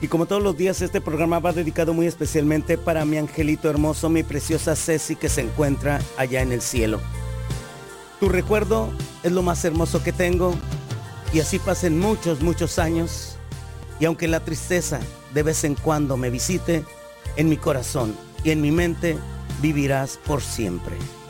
Y como todos los días, este programa va dedicado muy especialmente para mi angelito hermoso, mi preciosa Ceci, que se encuentra allá en el cielo. Tu recuerdo es lo más hermoso que tengo, y así pasen muchos, muchos años, y aunque la tristeza de vez en cuando me visite, en mi corazón y en mi mente vivirás por siempre.